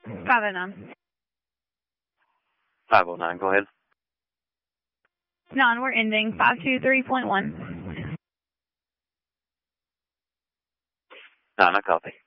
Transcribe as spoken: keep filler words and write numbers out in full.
five oh nine. five oh nine, go ahead. nine, we're ending five two three point one. nine, I copy.